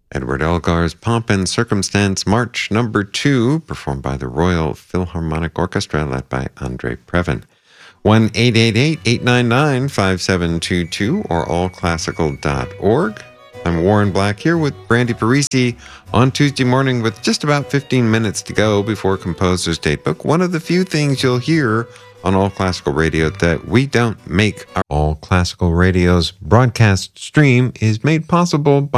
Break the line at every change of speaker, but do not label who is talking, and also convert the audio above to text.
Edward Elgar's Pomp and Circumstance March No. 2, performed by the Royal Philharmonic Orchestra, led by Andre Previn. 1-888-899-5722 or allclassical.org. I'm Warren Black here with Brandy Parisi on Tuesday morning with just about 15 minutes to go before Composer's Datebook. One of the few things you'll hear on All Classical Radio that we don't make. All Classical Radio's broadcast stream is made possible by